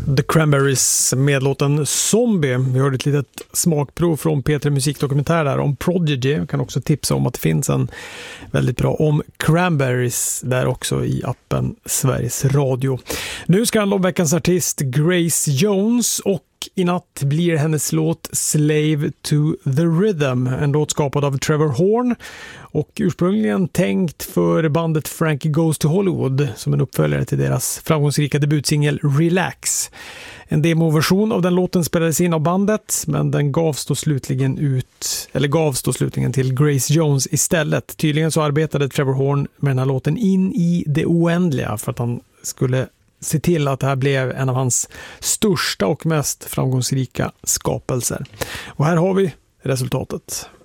The Cranberries med låten Zombie. Vi hörde ett litet smakprov från P3 Musikdokumentär där om Prodigy. Jag kan också tipsa om att det finns en väldigt bra om Cranberries där också i appen Sveriges Radio. Nu ska handla om veckans artist Grace Jones, och i natt blir hennes låt Slave to the Rhythm, en låt skapad av Trevor Horn och ursprungligen tänkt för bandet Frankie Goes to Hollywood som en uppföljare till deras framgångsrika debutsingel Relax. En demoversion av den låten spelades in av bandet, men den gavs då slutligen till Grace Jones istället. Tydligen så arbetade Trevor Horn med den här låten in i det oändliga för att han skulle se till att det här blev en av hans största och mest framgångsrika skapelser. Och här har vi resultatet.